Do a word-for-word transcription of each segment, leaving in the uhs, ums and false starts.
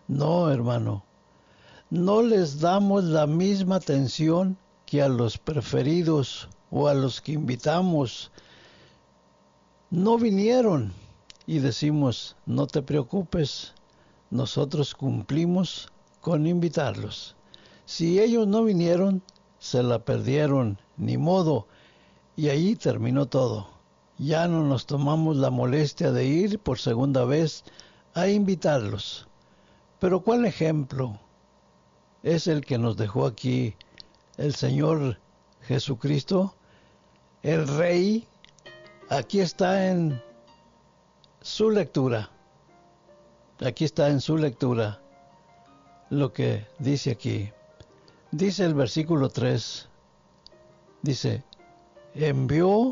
No, hermano, no les damos la misma atención que a los preferidos o a los que invitamos. No vinieron y decimos, no te preocupes, nosotros cumplimos con invitarlos. Si ellos no vinieron, se la perdieron, ni modo, y ahí terminó todo. Ya no nos tomamos la molestia de ir por segunda vez a invitarlos. Pero ¿cuál ejemplo es el que nos dejó aquí el Señor Jesucristo, el Rey? Aquí está en su lectura. Aquí está en su lectura lo que dice aquí. Dice el versículo tres. Dice, envió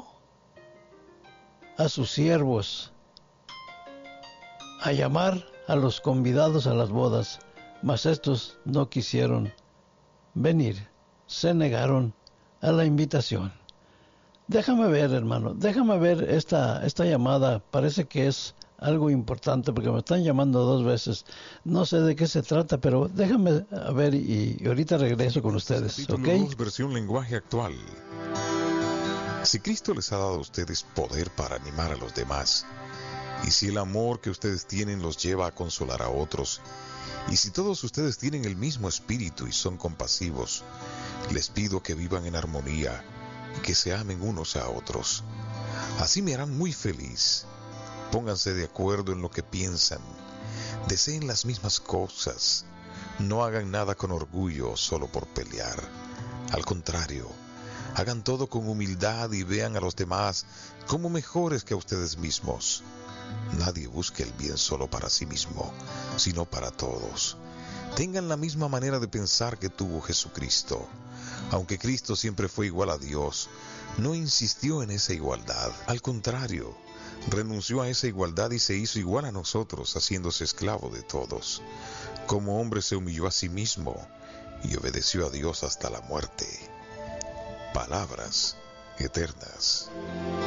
a sus siervos a llamar a los convidados a las bodas, mas estos no quisieron venir, se negaron a la invitación. Déjame ver, hermano, déjame ver esta, esta llamada, parece que es algo importante porque me están llamando dos veces. No sé de qué se trata, pero déjame ver y, y ahorita regreso con ustedes, Capítulo ¿ok? dos, versión lenguaje actual. Si Cristo les ha dado a ustedes poder para animar a los demás, y si el amor que ustedes tienen los lleva a consolar a otros, y si todos ustedes tienen el mismo espíritu y son compasivos, les pido que vivan en armonía y que se amen unos a otros. Así me harán muy feliz. Pónganse de acuerdo en lo que piensan, deseen las mismas cosas, no hagan nada con orgullo solo por pelear. Al contrario, hagan todo con humildad y vean a los demás como mejores que a ustedes mismos. Nadie busque el bien solo para sí mismo, sino para todos. Tengan la misma manera de pensar que tuvo Jesucristo. Aunque Cristo siempre fue igual a Dios, no insistió en esa igualdad. Al contrario, renunció a esa igualdad y se hizo igual a nosotros, haciéndose esclavo de todos. Como hombre se humilló a sí mismo y obedeció a Dios hasta la muerte. Palabras eternas.